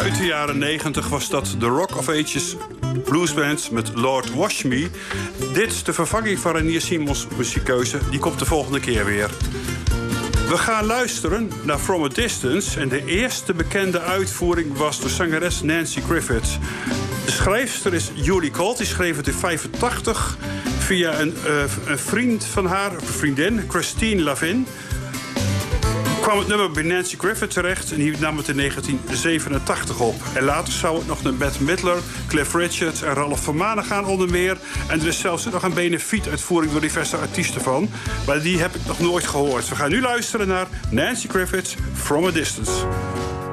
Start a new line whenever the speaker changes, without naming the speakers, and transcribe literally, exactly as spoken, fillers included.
Uit de jaren negentig was dat de Rock of Ages bluesband met Lord Wash Me. Dit is de vervanging van Renier Simons muziekkeuze. Die komt de volgende keer weer. We gaan luisteren naar From a Distance. En de eerste bekende uitvoering was de zangeres Nanci Griffith. De schrijfster is Julie Colt. Die schreef het in vijfentachtig via een, uh, een vriend van haar, een vriendin, Christine Lavin. Kwam het nummer bij Nanci Griffith terecht en die nam het in negentien zevenentachtig op. En later zou het nog naar Bette Midler, Cliff Richard en Ralph van Manen gaan onder meer. En er is zelfs nog een benefiet-uitvoering door diverse artiesten van. Maar die heb ik nog nooit gehoord. We gaan nu luisteren naar Nanci Griffith, From a Distance.